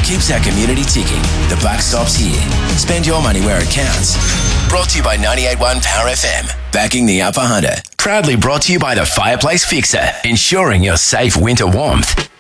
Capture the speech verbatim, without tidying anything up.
keeps our community ticking. The buck stops here. Spend your money where it counts. Brought to you by ninety-eight point one Power F M. Backing the Upper Hunter. Proudly brought to you by the Fireplace Fixer. Ensuring your safe winter warmth.